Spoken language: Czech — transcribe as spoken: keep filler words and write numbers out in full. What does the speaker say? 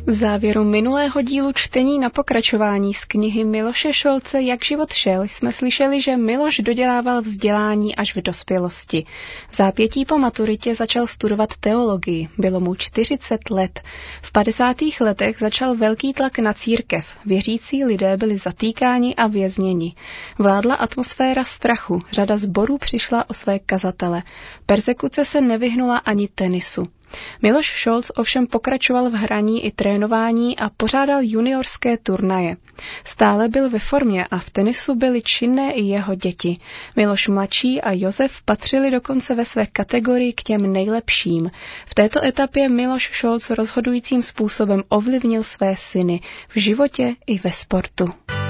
V závěru minulého dílu čtení na pokračování z knihy Miloše Šolce Jak život šel jsme slyšeli, že Miloš dodělával vzdělání až v dospělosti. V zápětí po maturitě začal studovat teologii, bylo mu čtyřicet let. V padesátých letech začal velký tlak na církev, věřící lidé byli zatýkáni a vězněni. Vládla atmosféra strachu, řada sborů přišla o své kazatele. Perzekuce se nevyhnula ani tenisu. Miloš Šolc ovšem pokračoval v hraní i trénování a pořádal juniorské turnaje. Stále byl ve formě a v tenisu byly činné i jeho děti. Miloš mladší a Josef patřili dokonce ve své kategorii k těm nejlepším. V této etapě Miloš Šolc rozhodujícím způsobem ovlivnil své syny v životě i ve sportu.